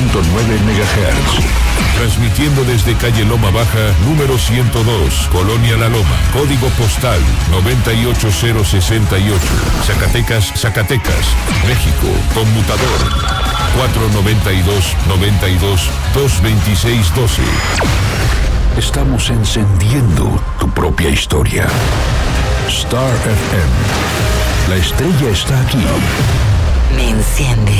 MHz. Transmitiendo desde calle Loma Baja, número 102, Colonia La Loma, código postal 98068, Zacatecas, Zacatecas, México, conmutador 492-92-226-12. Estamos encendiendo tu propia historia. Star FM. La estrella está aquí. Me enciende.